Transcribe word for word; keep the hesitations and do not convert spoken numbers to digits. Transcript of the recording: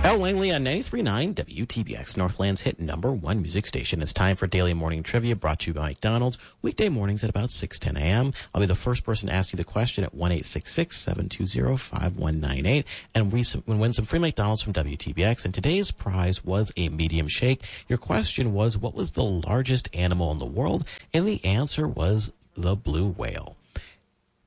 Al Langley on ninety-three point nine W T B X, Northland's hit number one music station. It's time for Daily Morning Trivia, brought to you by McDonald's, weekday mornings at about six ten a.m. I'll be the first person to ask you the question at one eight six six, seven two zero, five one nine eight, and we win some free McDonald's from W T B X. And today's prize was a medium shake. Your question was, what was the largest animal in the world? And the answer was the blue whale.